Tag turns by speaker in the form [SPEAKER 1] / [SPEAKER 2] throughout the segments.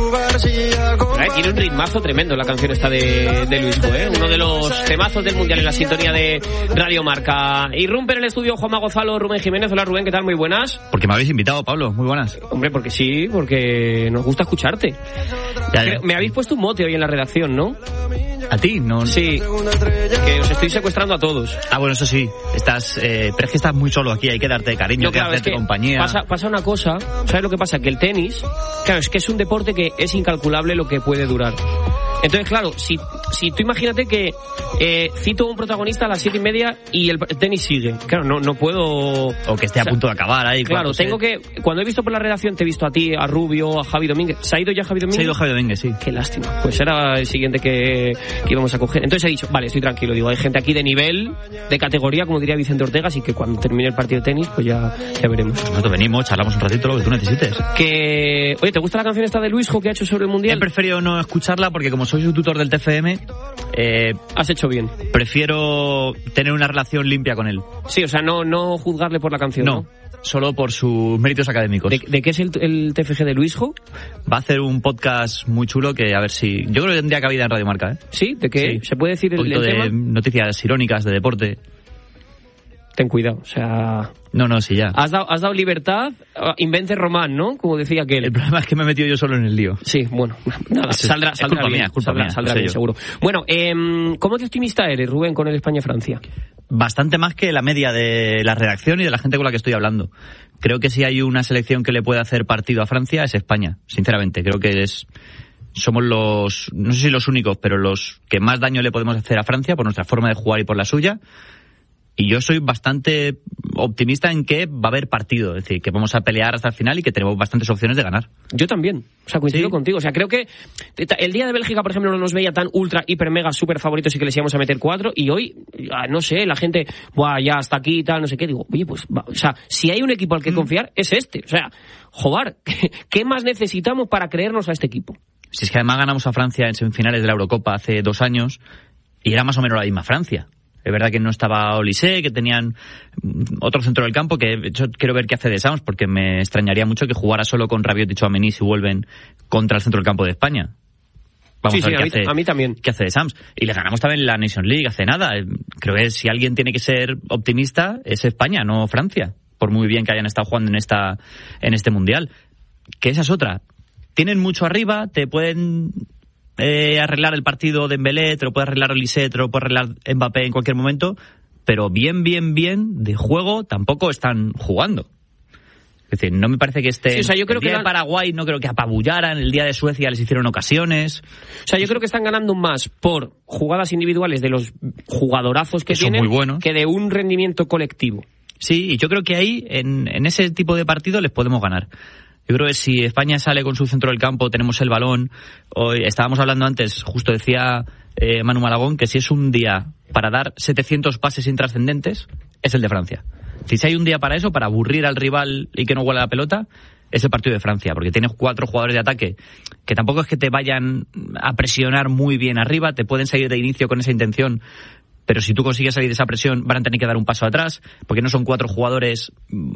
[SPEAKER 1] Tiene un ritmazo tremendo la canción esta de Luisjo, uno de los temazos del Mundial en la sintonía de Radio Marca. Irrumpe en el estudio Juanma Gonzalo, Rubén Jiménez. Hola Rubén, ¿qué tal? Muy buenas.
[SPEAKER 2] Porque me habéis invitado, Pablo, muy buenas.
[SPEAKER 1] Hombre, porque sí, porque nos gusta escucharte. Ya. Me habéis puesto un mote hoy en la redacción, ¿no?
[SPEAKER 2] ¿A ti? No.
[SPEAKER 1] Sí, que os estoy secuestrando a todos.
[SPEAKER 2] Ah, bueno, eso sí, pero es que estás muy solo aquí, hay que darte cariño,
[SPEAKER 1] no, claro,
[SPEAKER 2] darte compañía.
[SPEAKER 1] Pasa una cosa, ¿sabes lo que pasa? Que el tenis, claro, es que es un deporte que es incalculable lo que puede durar. Entonces, claro, si tú imagínate que cito a un protagonista a las 7:30 y el tenis sigue. Claro, no puedo...
[SPEAKER 2] O que esté a punto de acabar ahí.
[SPEAKER 1] Claro, tengo que... Cuando he visto por la redacción, te he visto a ti, a Rubio, a Javi Domínguez. ¿Se ha ido ya Javi Domínguez?
[SPEAKER 2] Se ha ido Javi Domínguez, sí.
[SPEAKER 1] Qué lástima. Pues era el siguiente que íbamos a coger. Entonces he dicho, vale, estoy tranquilo. Digo, hay gente aquí de nivel, de categoría, como diría Vicente Ortega, así que cuando termine el partido de tenis, pues ya veremos.
[SPEAKER 2] Nosotros venimos, charlamos un ratito, lo que tú necesites.
[SPEAKER 1] Oye, ¿te gusta la canción esta de Luisjo que ha hecho sobre el Mundial?
[SPEAKER 2] He preferido no escucharla porque como soy su tutor del TFM...
[SPEAKER 1] has hecho bien.
[SPEAKER 2] Prefiero tener una relación limpia con él.
[SPEAKER 1] Sí, o sea, no juzgarle por la canción, ¿no?
[SPEAKER 2] Solo por sus méritos académicos.
[SPEAKER 1] ¿De qué es el TFG de Luisjo?
[SPEAKER 2] Va a hacer un podcast muy chulo que a ver si... Yo creo que tendría cabida en Radio Marca, ¿eh?
[SPEAKER 1] ¿Sí? ¿De qué?
[SPEAKER 2] Sí.
[SPEAKER 1] ¿Se puede decir el tema?
[SPEAKER 2] De noticias irónicas de deporte.
[SPEAKER 1] Ten cuidado, o sea...
[SPEAKER 2] No, sí, ya.
[SPEAKER 1] Has dado libertad, invente Román, ¿no? Como decía aquel.
[SPEAKER 2] El problema es que me he metido yo solo en el lío.
[SPEAKER 1] Sí, bueno, nada, saldrá bien. Saldrá bien, seguro. Bueno, ¿cómo de optimista eres, Rubén, con el España-Francia?
[SPEAKER 2] Bastante más que la media de la redacción y de la gente con la que estoy hablando. Creo que si hay una selección que le puede hacer partido a Francia es España, sinceramente. Creo que somos los, no sé si los únicos, pero los que más daño le podemos hacer a Francia por nuestra forma de jugar y por la suya. Y yo soy bastante optimista en que va a haber partido, es decir, que vamos a pelear hasta el final y que tenemos bastantes opciones de ganar.
[SPEAKER 1] Yo también, o sea, coincido contigo. O sea, creo que el día de Bélgica, por ejemplo, no nos veía tan ultra, hiper, mega, súper favoritos y que les íbamos a meter 4, y hoy, no sé, la gente, ya hasta aquí y tal, no sé qué, digo, oye, pues, o sea, si hay un equipo al que confiar, es este. O sea, joder, ¿qué más necesitamos para creernos a este equipo?
[SPEAKER 2] Si es que además ganamos a Francia en semifinales de la Eurocopa hace 2 años, y era más o menos la misma Francia. Es verdad que no estaba Olise, que tenían otro centro del campo, que yo quiero ver qué hace Deschamps, porque me extrañaría mucho que jugara solo con Rabiot y Tchouaméni si vuelven contra el centro del campo de España. Vamos a ver
[SPEAKER 1] a mí también.
[SPEAKER 2] ¿Qué hace Deschamps? Y le ganamos también la Nations League hace nada. Creo que si alguien tiene que ser optimista es España, no Francia, por muy bien que hayan estado jugando en este Mundial. Que esa es otra. Tienen mucho arriba, te pueden... arreglar el partido de Dembélé, te lo puede arreglar Olise, te lo puede arreglar Mbappé en cualquier momento, pero bien de juego tampoco están jugando. Es decir, no me parece que esté...
[SPEAKER 1] Sí, o sea, yo creo
[SPEAKER 2] el día de Paraguay no creo que apabullaran, el día de Suecia les hicieron ocasiones.
[SPEAKER 1] O sea, yo creo que están ganando más por jugadas individuales de los jugadorazos que tienen,
[SPEAKER 2] muy buenos,
[SPEAKER 1] que de un rendimiento colectivo.
[SPEAKER 2] Sí, y yo creo que ahí, en ese tipo de partido, les podemos ganar. Yo creo que si España sale con su centro del campo, tenemos el balón. Hoy estábamos hablando antes, justo decía Manu Malagón, que si es un día para dar 700 pases intrascendentes, es el de Francia. Si hay un día para eso, para aburrir al rival y que no huela la pelota, es el partido de Francia, porque tienes 4 jugadores de ataque que tampoco es que te vayan a presionar muy bien arriba, te pueden salir de inicio con esa intención, pero si tú consigues salir de esa presión, van a tener que dar un paso atrás, porque no son 4 jugadores...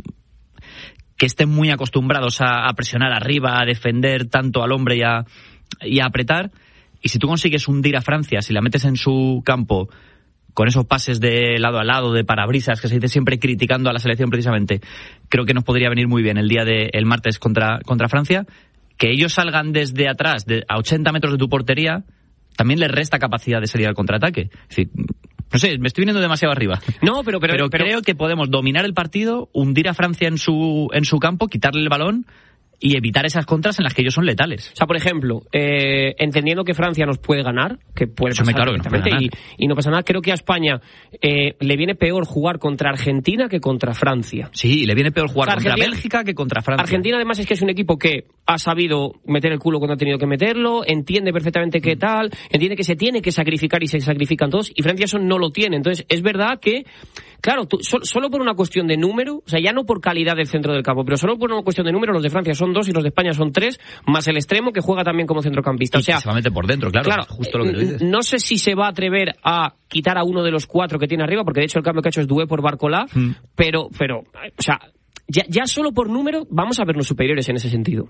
[SPEAKER 2] que estén muy acostumbrados a presionar arriba, a defender tanto al hombre y a apretar. Y si tú consigues hundir a Francia, si la metes en su campo con esos pases de lado a lado, de parabrisas, que se dice siempre criticando a la selección precisamente, creo que nos podría venir muy bien el día del martes contra Francia. Que ellos salgan desde atrás, a 80 metros de tu portería, también les resta capacidad de salir al contraataque. Es decir, no sé, me estoy viniendo demasiado arriba.
[SPEAKER 1] No, pero
[SPEAKER 2] creo que podemos dominar el partido, hundir a Francia en su campo, quitarle el balón y evitar esas contras en las que ellos son letales.
[SPEAKER 1] O sea, por ejemplo, entendiendo que Francia nos puede ganar, que puede pasar
[SPEAKER 2] claro que nos puede ganar.
[SPEAKER 1] Y no pasa nada, creo que a España le viene peor jugar contra Argentina que contra Francia.
[SPEAKER 2] Sí, le viene peor jugar contra Bélgica que contra Francia.
[SPEAKER 1] Argentina además es que es un equipo que ha sabido meter el culo cuando ha tenido que meterlo, entiende perfectamente qué tal, entiende que se tiene que sacrificar y se sacrifican todos, y Francia eso no lo tiene. Entonces, es verdad que, claro, solo por una cuestión de número, o sea, ya no por calidad del centro del campo, pero solo por una cuestión de número, los de Francia son 2 y los de España son 3, más el extremo que juega también como centrocampista.
[SPEAKER 2] Y
[SPEAKER 1] o sea,
[SPEAKER 2] se va a meter por dentro, claro justo lo que tú dices.
[SPEAKER 1] No sé si se va a atrever a quitar a uno de los 4 que tiene arriba, porque de hecho el cambio que ha hecho es Doué por Barcola, pero, o sea, ya solo por número vamos a vernos superiores en ese sentido.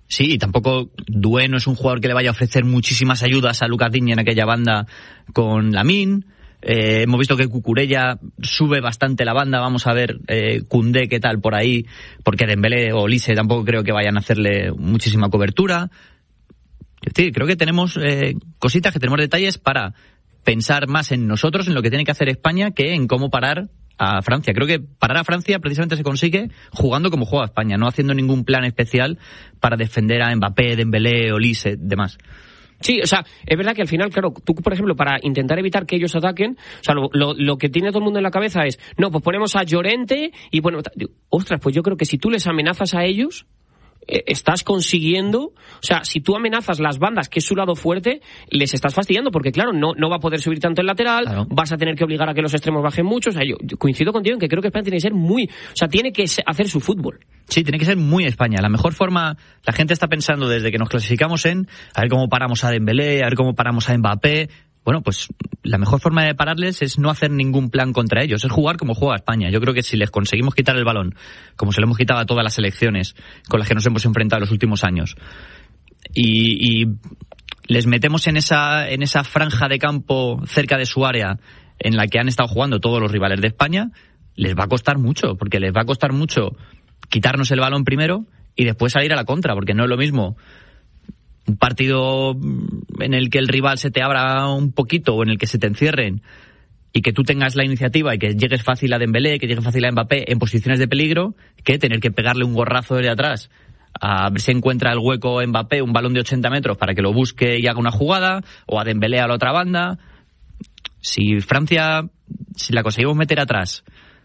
[SPEAKER 2] Sí, y tampoco Doué no es un jugador que le vaya a ofrecer muchísimas ayudas a Lucas Digne en aquella banda con Lamine. Hemos visto que Cucurella sube bastante la banda. Vamos a ver Koundé qué tal por ahí, porque Dembélé o Olise tampoco creo que vayan a hacerle muchísima cobertura. Es decir, creo que tenemos cositas, que tenemos detalles para pensar más en nosotros, en lo que tiene que hacer España, que en cómo parar a Francia. Creo que parar a Francia precisamente se consigue jugando como juega España, no haciendo ningún plan especial para defender a Mbappé, Dembélé, Olise, demás.
[SPEAKER 1] Sí, o sea, es verdad que al final, claro, tú, por ejemplo, para intentar evitar que ellos ataquen, o sea, lo que tiene todo el mundo en la cabeza es, no, pues ponemos a Llorente y bueno, ostras, pues yo creo que si tú les amenazas a ellos, estás consiguiendo, o sea, si tú amenazas las bandas, que es su lado fuerte, les estás fastidiando, porque claro, no va a poder subir tanto el lateral, claro. Vas a tener que obligar a que los extremos bajen mucho. O sea, yo coincido contigo en que creo que España tiene que ser tiene que hacer su fútbol.
[SPEAKER 2] Sí, tiene que ser muy España. La mejor forma, la gente está pensando desde que nos clasificamos a ver cómo paramos a Dembélé, a ver cómo paramos a Mbappé. Bueno, pues la mejor forma de pararles es no hacer ningún plan contra ellos, es jugar como juega España. Yo creo que si les conseguimos quitar el balón, como se lo hemos quitado a todas las selecciones con las que nos hemos enfrentado los últimos años, y les metemos en esa franja de campo cerca de su área en la que han estado jugando todos los rivales de España, les va a costar mucho, porque les va a costar mucho quitarnos el balón primero y después salir a la contra, porque no es lo mismo un partido en el que el rival se te abra un poquito o en el que se te encierren y que tú tengas la iniciativa y que llegues fácil a Dembélé, que llegues fácil a Mbappé en posiciones de peligro, que tener que pegarle un gorrazo desde atrás a ver si encuentra el hueco Mbappé, un balón de 80 metros para que lo busque y haga una jugada, o a Dembélé a la otra banda. Si la conseguimos meter atrás,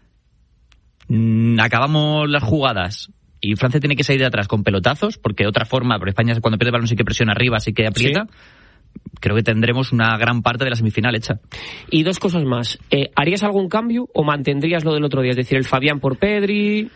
[SPEAKER 2] acabamos las jugadas y Francia tiene que salir de atrás con pelotazos, porque porque España cuando pierde el balón sí que presiona arriba, sí que aprieta. Sí. Creo que tendremos una gran parte de la semifinal hecha.
[SPEAKER 1] Y dos cosas más. ¿Harías algún cambio o mantendrías lo del otro día? Es decir, el Fabián por Pedri.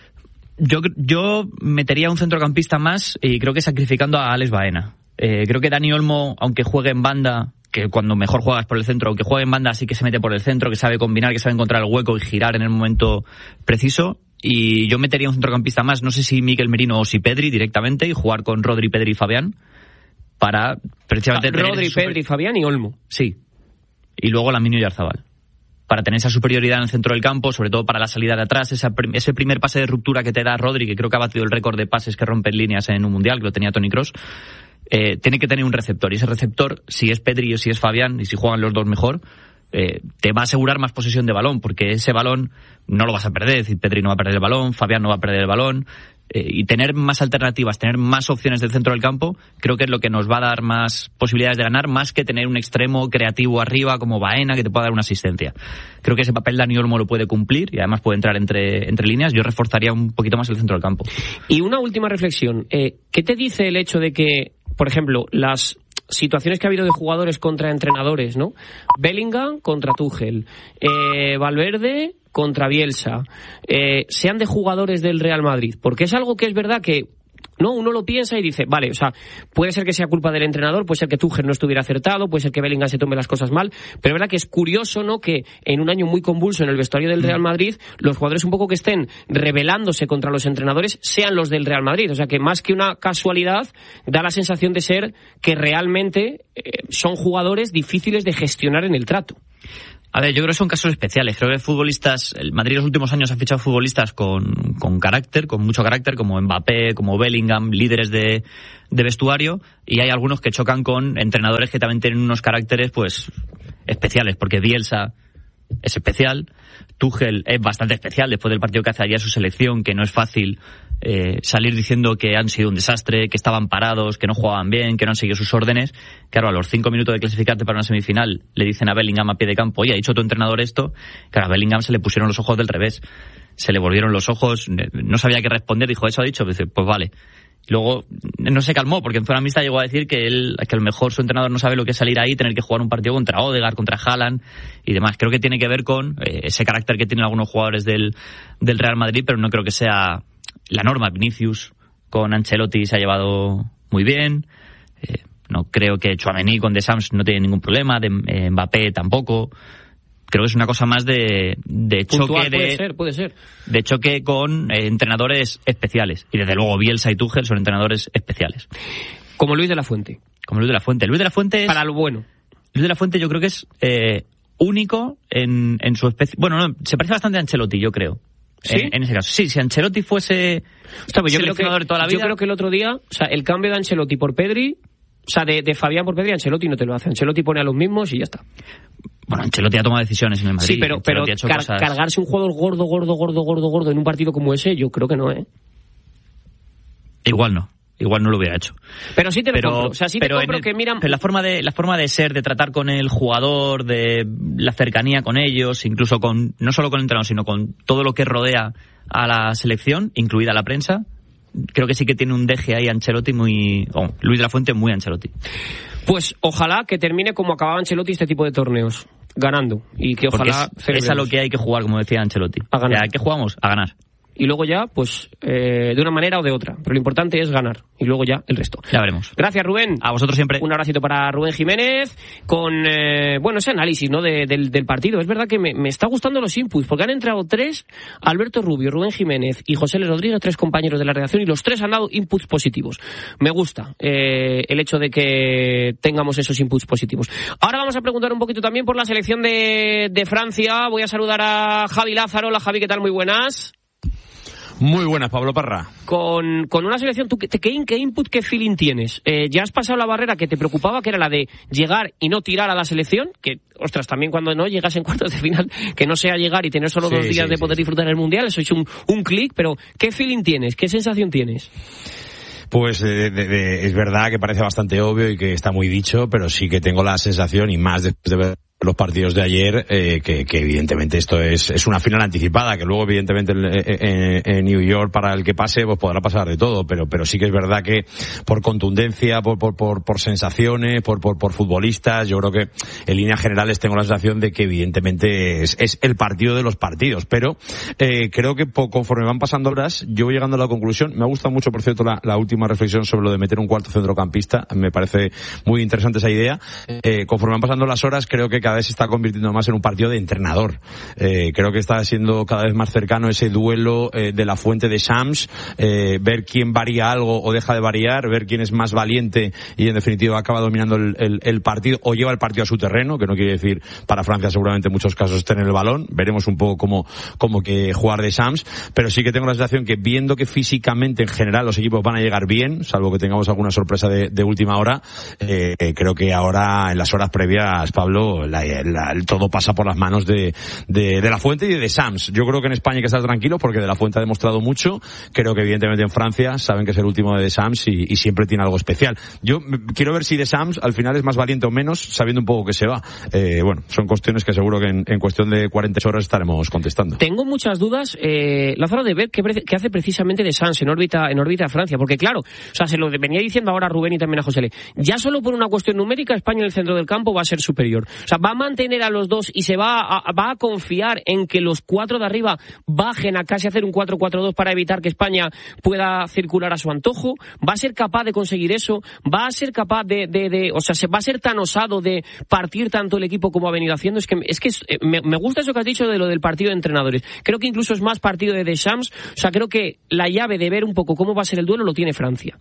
[SPEAKER 2] Yo metería un centrocampista más y creo que sacrificando a Alex Baena. Creo que Dani Olmo, aunque juegue en banda, que cuando mejor juegas por el centro, aunque juegue en banda sí que se mete por el centro, que sabe combinar, que sabe encontrar el hueco y girar en el momento preciso. Y yo metería un centrocampista más, no sé si Mikel Merino o si Pedri directamente, y jugar con Rodri, Pedri y Fabián para precisamente
[SPEAKER 1] Rodri, Pedri, Fabián y Olmo.
[SPEAKER 2] Sí. Y luego Lamine y Oyarzabal, para tener esa superioridad en el centro del campo, sobre todo para la salida de atrás, ese primer pase de ruptura que te da Rodri, que creo que ha batido el récord de pases que rompen líneas en un mundial, que lo tenía Toni Kroos. Tiene que tener un receptor, y ese receptor, si es Pedri o si es Fabián, y si juegan los dos mejor, te va a asegurar más posesión de balón, porque ese balón no lo vas a perder. Es decir, Pedri no va a perder el balón, Fabián no va a perder el balón, y tener más alternativas, tener más opciones del centro del campo, creo que es lo que nos va a dar más posibilidades de ganar, más que tener un extremo creativo arriba como Baena que te pueda dar una asistencia. Creo que ese papel Dani Olmo lo puede cumplir y además puede entrar entre líneas. Yo reforzaría un poquito más el centro del campo.
[SPEAKER 1] Y una última reflexión, ¿qué te dice el hecho de que, por ejemplo, las situaciones que ha habido de jugadores contra entrenadores, ¿no? Bellingham contra Tuchel, Valverde contra Bielsa, sean de jugadores del Real Madrid, porque es algo que es verdad que no, uno lo piensa y dice, vale, o sea, puede ser que sea culpa del entrenador, puede ser que Tuchel no estuviera acertado, puede ser que Bellingham se tome las cosas mal, pero es verdad que es curioso, ¿no?, que en un año muy convulso en el vestuario del Real Madrid, los jugadores un poco que estén rebelándose contra los entrenadores sean los del Real Madrid. O sea, que más que una casualidad, da la sensación de ser que realmente son jugadores difíciles de gestionar en el trato.
[SPEAKER 2] A ver, yo creo que son casos especiales. Creo que el Madrid en los últimos años ha fichado futbolistas con carácter, con mucho carácter, como Mbappé, como Bellingham, líderes de vestuario, y hay algunos que chocan con entrenadores que también tienen unos caracteres pues especiales, porque Bielsa es especial, Tuchel es bastante especial después del partido que hace ayer su selección, que no es fácil salir diciendo que han sido un desastre, que estaban parados, que no jugaban bien, que no han seguido sus órdenes. Claro, a los 5 minutos de clasificarte para una semifinal le dicen a Bellingham a pie de campo, oye, ha dicho tu entrenador esto. Claro, a Bellingham se le pusieron los ojos del revés, se le volvieron los ojos, no sabía qué responder, dijo, eso ha dicho, pues vale. Luego no se calmó, porque en zona mixta llegó a decir que a lo mejor su entrenador no sabe lo que es salir ahí, tener que jugar un partido contra Odegaard, contra Haaland y demás. Creo que tiene que ver con ese carácter que tienen algunos jugadores del Real Madrid, pero no creo que sea la norma. Vinicius con Ancelotti se ha llevado muy bien. No creo que Tchouaméni con Deschamps no tiene ningún problema, de Mbappé tampoco. Creo que es una cosa más de
[SPEAKER 1] puntual,
[SPEAKER 2] choque
[SPEAKER 1] puede ser.
[SPEAKER 2] De choque con entrenadores especiales. Y desde luego Bielsa y Tuchel son entrenadores especiales.
[SPEAKER 1] Como Luis de la Fuente.
[SPEAKER 2] Luis de la Fuente es...
[SPEAKER 1] Para lo bueno.
[SPEAKER 2] Luis de la Fuente yo creo que es único en su especie. Bueno, no, se parece bastante a Ancelotti, yo creo.
[SPEAKER 1] ¿Sí?
[SPEAKER 2] En ese caso. Sí, si Ancelotti fuese seleccionador de toda la vida...
[SPEAKER 1] Yo creo que el otro día, o sea, el cambio de Ancelotti por Pedri, o sea, de Fabián por Pedri, Ancelotti no te lo hace. Ancelotti pone a los mismos y ya está.
[SPEAKER 2] Bueno, Ancelotti ha tomado decisiones en el Madrid.
[SPEAKER 1] Sí, pero cargarse un jugador gordo en un partido como ese, yo creo que no, ¿eh?
[SPEAKER 2] Igual no lo hubiera hecho.
[SPEAKER 1] Pero sí te lo compro. O sea, sí te compro que miran...
[SPEAKER 2] Pero la forma de ser, de tratar con el jugador, de la cercanía con ellos, incluso con no solo con el entrenador, sino con todo lo que rodea a la selección, incluida la prensa, creo que sí que tiene un deje ahí Ancelotti Luis de la Fuente muy Ancelotti.
[SPEAKER 1] Pues ojalá que termine como acababa Ancelotti este tipo de torneos, ganando. Y que ojalá...
[SPEAKER 2] Es a lo que hay que jugar, como decía Ancelotti.
[SPEAKER 1] A ganar.
[SPEAKER 2] ¿A qué jugamos? A ganar.
[SPEAKER 1] Y luego ya, pues, de una manera o de otra. Pero lo importante es ganar. Y luego ya el resto.
[SPEAKER 2] Ya veremos.
[SPEAKER 1] Gracias, Rubén.
[SPEAKER 2] A vosotros siempre.
[SPEAKER 1] Un abracito para Rubén Jiménez con, ese análisis, ¿no? del partido. Es verdad que me está gustando los inputs, porque han entrado 3, Alberto Rubio, Rubén Jiménez y José L. Rodríguez, 3 compañeros de la redacción, y los 3 han dado inputs positivos. Me gusta el hecho de que tengamos esos inputs positivos. Ahora vamos a preguntar un poquito también por la selección de Francia. Voy a saludar a Javi Lázaro. Hola, Javi, ¿qué tal? Muy buenas.
[SPEAKER 3] Muy buenas, Pablo Parra.
[SPEAKER 1] Con una selección, ¿tú qué input, qué feeling tienes? ¿Ya has pasado la barrera que te preocupaba, que era la de llegar y no tirar a la selección? Que, ostras, también cuando no llegas en cuartos de final, que no sea llegar y tener solo 2 días de poder disfrutar el Mundial, eso es un clic, pero ¿qué feeling tienes? ¿Qué sensación tienes?
[SPEAKER 3] Pues es verdad que parece bastante obvio y que está muy dicho, pero sí que tengo la sensación, y más después de ver los partidos de ayer, que evidentemente esto es una final anticipada, que luego evidentemente en New York, para el que pase, pues podrá pasar de todo, pero sí que es verdad que por contundencia, por sensaciones, por futbolistas, yo creo que en líneas generales tengo la sensación de que evidentemente es el partido de los partidos, pero creo que conforme van pasando horas, yo voy llegando a la conclusión. Me ha gustado mucho, por cierto, la última reflexión sobre lo de meter un cuarto centrocampista, me parece muy interesante esa idea. Conforme van pasando las horas, creo que cada vez se está convirtiendo más en un partido de entrenador. Creo que está siendo cada vez más cercano ese duelo de la Fuente de Shams, ver quién varía algo o deja de variar, ver quién es más valiente y en definitiva acaba dominando el partido o lleva el partido a su terreno, que no quiere decir para Francia seguramente en muchos casos tener el balón. Veremos un poco cómo que jugar de Shams, pero sí que tengo la sensación que, viendo que físicamente en general los equipos van a llegar bien, salvo que tengamos alguna sorpresa de última hora, creo que ahora en las horas previas, Pablo, todo pasa por las manos de la Fuente y de Shams. Yo creo que en España hay que estar tranquilos porque de la Fuente ha demostrado mucho. Creo que evidentemente en Francia saben que es el último de Shams y siempre tiene algo especial. Yo quiero ver si de Shams al final es más valiente o menos, sabiendo un poco que se va. Bueno, son cuestiones que seguro que en cuestión de 48 horas estaremos contestando.
[SPEAKER 1] Tengo muchas dudas, Lázaro, de ver qué hace precisamente de Shams en órbita Francia, porque claro, o sea, se lo venía diciendo ahora a Rubén y también a José L. Ya solo por una cuestión numérica, España en el centro del campo va a ser superior. O sea, va a mantener a los dos y se va a confiar en que los 4 de arriba bajen a casi hacer un 4-4-2 para evitar que España pueda circular a su antojo. Va a ser capaz de conseguir eso, va a ser capaz o sea, se va a ser tan osado de partir tanto el equipo como ha venido haciendo. Me gusta eso que has dicho de lo del partido de entrenadores. Creo que incluso es más partido de Deschamps. O sea, creo que la llave de ver un poco cómo va a ser el duelo lo tiene Francia.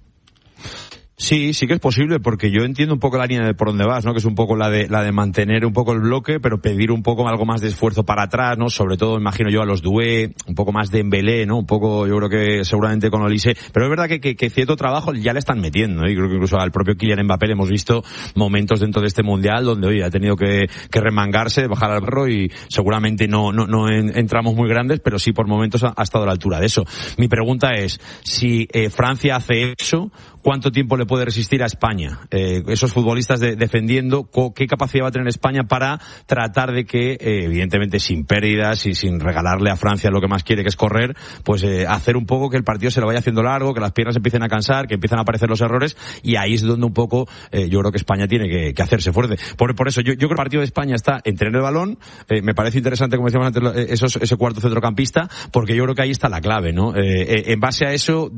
[SPEAKER 3] Sí que es posible, porque yo entiendo un poco la línea de por dónde vas, ¿no? Que es un poco la de mantener un poco el bloque, pero pedir un poco algo más de esfuerzo para atrás, ¿no? Sobre todo, imagino yo, a los Doué, un poco más de Dembélé, ¿no? Un poco, yo creo que seguramente con Olise. Pero es verdad que cierto trabajo ya le están metiendo, ¿no? Y creo que incluso al propio Kylian Mbappé le hemos visto momentos dentro de este Mundial donde, oye, ha tenido que remangarse, bajar al barro y seguramente no entramos muy grandes, pero sí por momentos ha estado a la altura de eso. Mi pregunta es, si Francia hace eso, ¿cuánto tiempo le puede resistir a España? Esos futbolistas defendiendo, ¿qué capacidad va a tener España para tratar de que, evidentemente sin pérdidas y sin regalarle a Francia lo que más quiere, que es correr, pues hacer un poco que el partido se lo vaya haciendo largo, que las piernas empiecen a cansar, que empiezan a aparecer los errores, y ahí es donde un poco yo creo que España tiene que hacerse fuerte. Por eso yo creo que el partido de España está en tener el balón. Me parece interesante, como decíamos antes, ese cuarto centrocampista, porque yo creo que ahí está la clave, ¿no? En base a eso,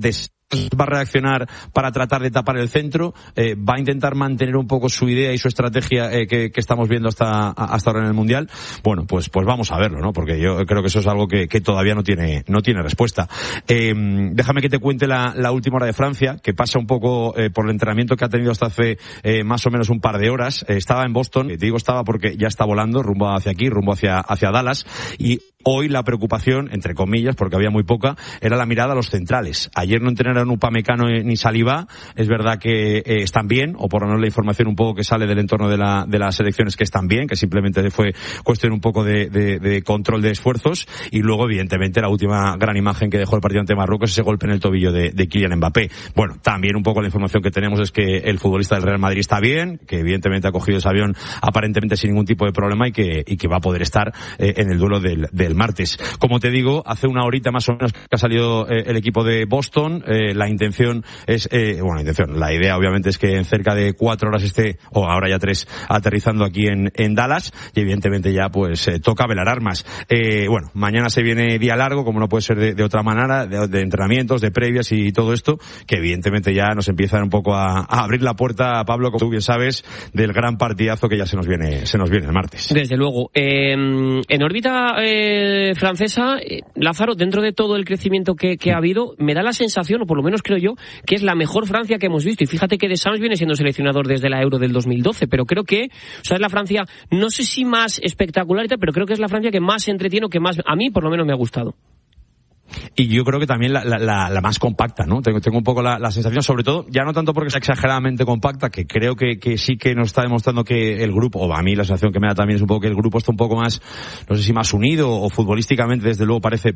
[SPEAKER 3] va a reaccionar para tratar de tapar el centro, va a intentar mantener un poco su idea y su estrategia que estamos viendo hasta ahora en el Mundial. Bueno, pues vamos a verlo, ¿no? Porque yo creo que eso es algo que todavía no tiene respuesta. Déjame que te cuente la última hora de Francia, que pasa un poco por el entrenamiento que ha tenido hasta hace más o menos un par de horas. Estaba en Boston, te digo estaba porque ya está volando rumbo hacia aquí, rumbo hacia Dallas, y hoy la preocupación, entre comillas, porque había muy poca, era la mirada a los centrales. Ayer no entrenaron Upamecano ni Saliba. Es verdad que están bien, o por lo menos la información un poco que sale del entorno de las selecciones que están bien, que simplemente fue cuestión un poco de control de esfuerzos. Y luego, evidentemente, la última gran imagen que dejó el partido ante Marruecos, ese golpe en el tobillo de Kylian Mbappé. Bueno, también un poco la información que tenemos es que el futbolista del Real Madrid está bien, que evidentemente ha cogido ese avión aparentemente sin ningún tipo de problema y que va a poder estar en el duelo del martes. Como te digo, hace una horita más o menos que ha salido el equipo de Boston. La intención es, la idea obviamente es que en cerca de 4 horas esté, o ahora ya 3, aterrizando aquí en Dallas, y evidentemente ya pues toca velar armas. Mañana se viene día largo, como no puede ser de otra manera, de entrenamientos, de previas y todo esto, que evidentemente ya nos empiezan un poco a abrir la puerta, Pablo, como tú bien sabes, del gran partidazo que ya se nos viene el martes.
[SPEAKER 1] Desde luego. En órbita francesa, Lázaro, dentro de todo el crecimiento que ha habido, me da la sensación, o por lo menos creo yo, que es la mejor Francia que hemos visto. Y fíjate que Deschamps viene siendo seleccionador desde la Euro del 2012, pero creo que, es la Francia, no sé si más espectacular, pero creo que es la Francia que más entretiene, o que más, a mí por lo menos me ha gustado.
[SPEAKER 3] Y yo creo que también la más compacta, ¿no? Tengo un poco la sensación, sobre todo, ya no tanto porque sea exageradamente compacta, que creo que sí que nos está demostrando que el grupo, o a mí la sensación que me da también es un poco que el grupo está un poco más, no sé si más unido, o futbolísticamente desde luego parece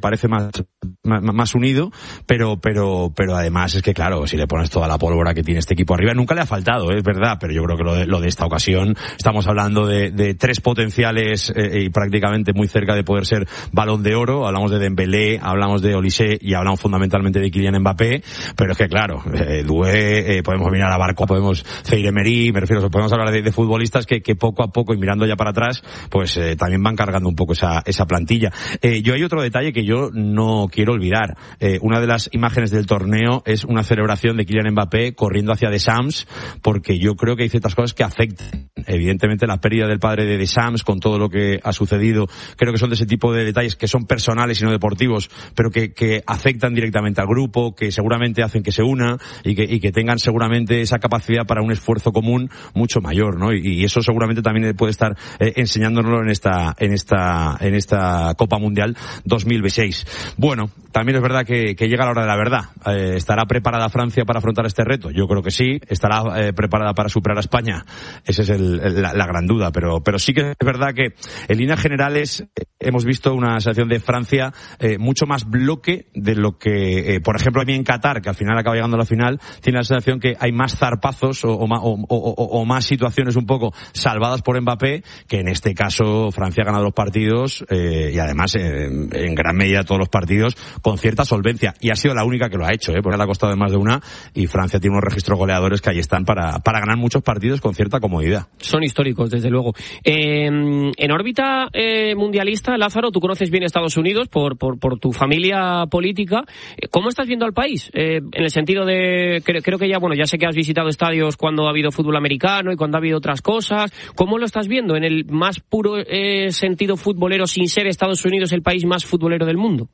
[SPEAKER 3] más unido, pero además es que claro, si le pones toda la pólvora que tiene este equipo arriba, nunca le ha faltado, es verdad, pero yo creo que lo de esta ocasión, estamos hablando de 3 potenciales y prácticamente muy cerca de poder ser Balón de Oro. Hablamos de Dembélé, hablamos de Olise y hablamos fundamentalmente de Kylian Mbappé, pero es que claro, Doué, podemos mirar a Barco, podemos Zaïre Emery, me refiero, podemos hablar de futbolistas que poco a poco, y mirando ya para atrás, pues también van cargando un poco esa plantilla. Yo hay otro detalle que yo no quiero olvidar. Una de las imágenes del torneo es una celebración de Kylian Mbappé corriendo hacia Deschamps, porque yo creo que hay ciertas cosas que afectan. Evidentemente la pérdida del padre de Deschamps, con todo lo que ha sucedido, creo que son de ese tipo de detalles que son personales y no deportivos, pero que afectan directamente al grupo, que seguramente hacen que se una y que tengan seguramente esa capacidad para un esfuerzo común mucho mayor, ¿no? Y eso seguramente también puede estar enseñándonoslo en esta Copa Mundial 2026. Bueno, también es verdad que llega la hora de la verdad. ¿Estará preparada Francia para afrontar este reto? Yo creo que sí. ¿Estará preparada para superar a España? Esa es la gran duda, pero sí que es verdad que en líneas generales hemos visto una sensación de Francia mucho más bloque de lo que, por ejemplo, a mí en Qatar, que al final acaba llegando a la final, tiene la sensación que hay más zarpazos o más situaciones un poco salvadas por Mbappé, que en este caso Francia ha ganado los partidos y además en gran medida todos los partidos con cierta solvencia, y ha sido la única que lo ha hecho, porque le ha costado más de una, y Francia tiene unos registros goleadores que ahí están para ganar muchos partidos con cierta comodidad.
[SPEAKER 1] Son históricos, desde luego. En órbita mundialista, Lázaro, tú conoces bien Estados Unidos por tu familia política. ¿Cómo estás viendo al país? En el sentido de, creo que ya sé que has visitado estadios cuando ha habido fútbol americano y cuando ha habido otras cosas. ¿Cómo lo estás viendo en el más puro sentido futbolero, sin ser Estados Unidos el país más futbolero del mundo?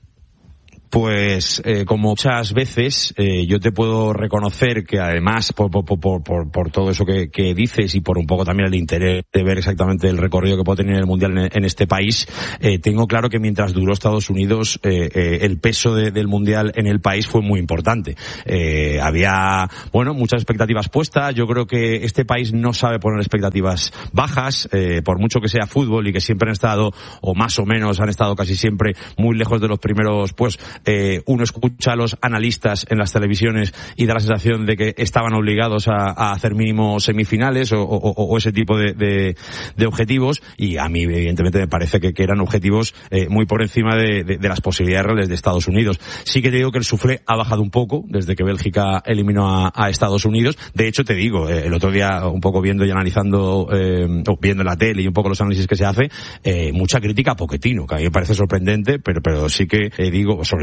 [SPEAKER 3] Pues como muchas veces yo te puedo reconocer que además por todo eso que dices, y por un poco también el interés de ver exactamente el recorrido que puede tener el Mundial en este país, tengo claro que mientras duró Estados Unidos el peso del Mundial en el país fue muy importante. Había muchas expectativas puestas. Yo creo que este país no sabe poner expectativas bajas, por mucho que sea fútbol y que siempre han estado, o más o menos han estado casi siempre muy lejos de los primeros puestos. Uno escucha a los analistas en las televisiones y da la sensación de que estaban obligados a hacer mínimo semifinales o ese tipo de objetivos, y a mí evidentemente me parece que eran objetivos muy por encima de las posibilidades reales de Estados Unidos. Sí que te digo que el suflé ha bajado un poco desde que Bélgica eliminó a Estados Unidos. De hecho, te digo, el otro día un poco viendo y analizando, viendo la tele y un poco los análisis que se hace, mucha crítica a Pochettino, que a mí me parece sorprendente, pero sí que digo, sobre todo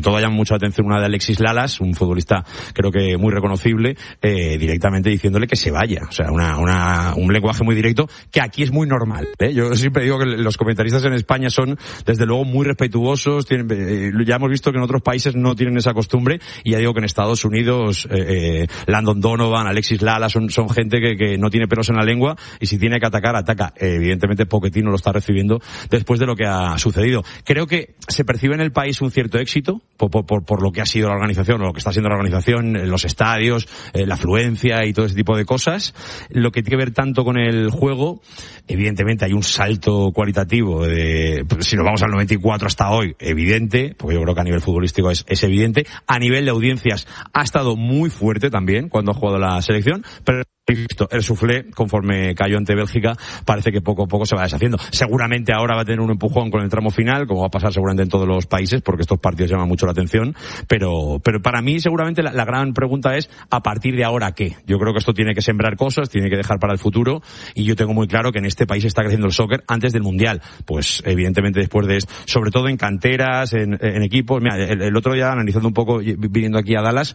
[SPEAKER 3] todo llama mucho la atención una de Alexis Lalas, un futbolista creo que muy reconocible, directamente diciéndole que se vaya. O sea, un lenguaje muy directo que aquí es muy normal, ¿eh? Yo siempre digo que los comentaristas en España son desde luego muy respetuosos, ya hemos visto que en otros países no tienen esa costumbre, y ya digo que en Estados Unidos Landon Donovan, Alexis Lalas son gente que no tiene pelos en la lengua, y si tiene que atacar, ataca. Evidentemente Pochettino lo está recibiendo después de lo que ha sucedido. Creo que se percibe en el país un cierto éxito por lo que ha sido la organización, o lo que está siendo la organización, los estadios, la afluencia y todo ese tipo de cosas. Lo que tiene que ver tanto con el juego, evidentemente hay un salto cualitativo si nos vamos al 94 hasta hoy, evidente, porque yo creo que a nivel futbolístico es evidente. A nivel de audiencias ha estado muy fuerte también cuando ha jugado la selección, pero el soufflé, conforme cayó ante Bélgica, parece que poco a poco se va deshaciendo. Seguramente ahora va a tener un empujón con el tramo final, como va a pasar seguramente en todos los países, porque estos partidos llaman mucho la atención, pero para mí seguramente la gran pregunta es, ¿a partir de ahora qué? Yo creo que esto tiene que sembrar cosas, tiene que dejar para el futuro, y yo tengo muy claro que en este país está creciendo el soccer antes del Mundial. Pues evidentemente después de esto, sobre todo en canteras, en equipos. Mira, el otro día, analizando un poco, viniendo aquí a Dallas,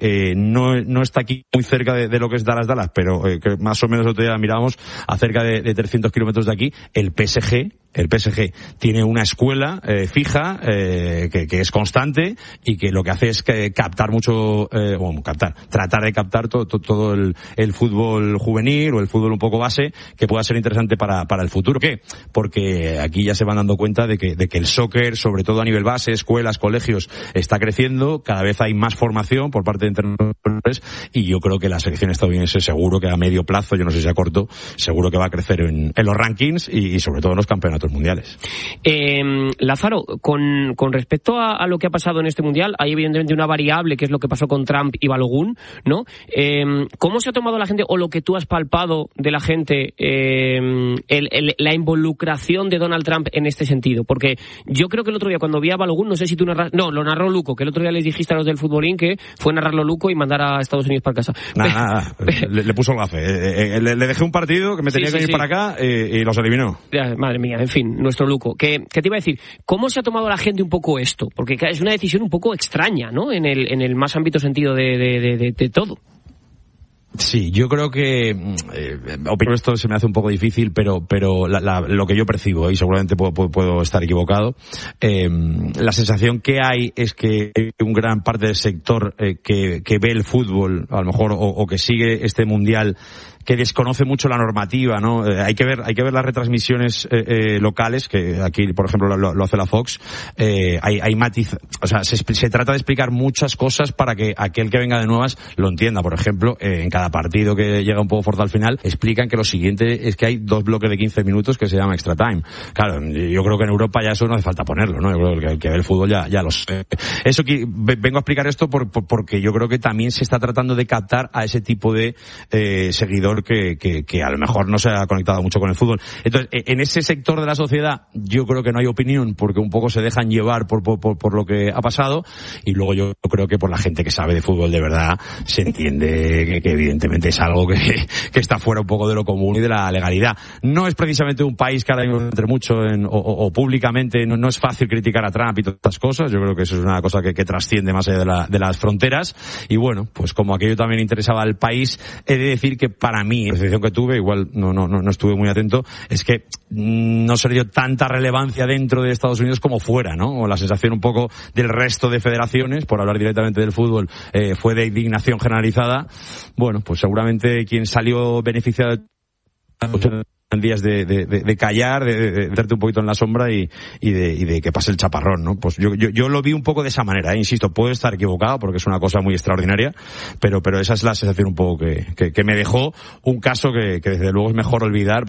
[SPEAKER 3] no está aquí muy cerca de lo que es Dallas, pero que más o menos el otro día mirábamos a cerca de 300 kilómetros de aquí, el PSG tiene una escuela fija que es constante, y que lo que hace es captar mucho, tratar de captar todo el fútbol juvenil o el fútbol un poco base que pueda ser interesante para el futuro. ¿Qué? Porque aquí ya se van dando cuenta de que el soccer, sobre todo a nivel base, escuelas, colegios, está creciendo, cada vez hay más formación por parte de entrenadores, y yo creo que la selección estadounidense seguro que a medio plazo, yo no sé si a corto, seguro que va a crecer en los rankings y sobre todo en los campeonatos mundiales.
[SPEAKER 1] Lázaro, con respecto a lo que ha pasado en este mundial, hay evidentemente una variable que es lo que pasó con Trump y Balogun, ¿no? ¿Cómo se ha tomado la gente, o lo que tú has palpado de la gente, la involucración de Donald Trump en este sentido? Porque yo creo que el otro día cuando vi a Balogun, no sé si tú lo narró Luco, que el otro día les dijiste a los del futbolín que fue narrarlo Luco y mandar a Estados Unidos para casa.
[SPEAKER 3] Nada. Le puso el gafe. Le dejé un partido que me tenía que ir para acá y los eliminó.
[SPEAKER 1] Ya, madre mía, en fin, nuestro Luco. ¿Qué te iba a decir? ¿Cómo se ha tomado la gente un poco esto? Porque es una decisión un poco extraña, ¿no? En el más ámbito sentido de todo.
[SPEAKER 3] Sí, yo creo que opinar esto se me hace un poco difícil, pero lo que yo percibo, y seguramente puedo estar equivocado, la sensación que hay es que hay un gran parte del sector que ve el fútbol, a lo mejor, o que sigue este mundial, que desconoce mucho la normativa, ¿no? Hay que ver las retransmisiones locales, que aquí, por ejemplo, lo hace la Fox. Hay matiz, o sea, se trata de explicar muchas cosas para que aquel que venga de nuevas lo entienda. Por ejemplo, en cada partido que llega un poco fuerte al final, explican que lo siguiente es que hay 2 bloques de 15 minutos que se llama extra time. Claro, yo creo que en Europa ya eso no hace falta ponerlo, ¿no? Yo creo que el que ve el fútbol ya lo sé. Eso que vengo a explicar esto porque yo creo que también se está tratando de captar a ese tipo de seguidor que a lo mejor no se ha conectado mucho con el fútbol. Entonces, en ese sector de la sociedad yo creo que no hay opinión, porque un poco se dejan llevar por lo que ha pasado, y luego yo creo que por la gente que sabe de fútbol de verdad se entiende que evidentemente es algo que está fuera un poco de lo común y de la legalidad. No es precisamente un país que ahora mismo entre mucho o públicamente no es fácil criticar a Trump y todas estas cosas. Yo creo que eso es una cosa que trasciende más allá de las fronteras, y bueno, pues como aquello también interesaba al país, he de decir que para mí, la percepción que tuve, igual no estuve muy atento, es que no se le dio tanta relevancia dentro de Estados Unidos como fuera, ¿no? O la sensación un poco del resto de federaciones, por hablar directamente del fútbol, fue de indignación generalizada. Bueno, pues seguramente quien salió beneficiado en días de callar, de darte un poquito en la sombra y de que pase el chaparrón, ¿no? Pues yo lo vi un poco de esa manera, insisto, puedo estar equivocado porque es una cosa muy extraordinaria, pero esa es la sensación un poco que me dejó un caso que desde luego es mejor olvidar.